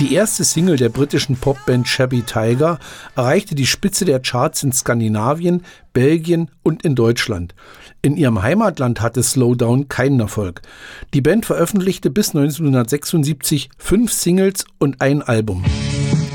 Die erste Single der britischen Popband Shabby Tiger erreichte die Spitze der Charts in Skandinavien, Belgien und in Deutschland. In ihrem Heimatland hatte Slowdown keinen Erfolg. Die Band veröffentlichte bis 1976 5 Singles und ein Album.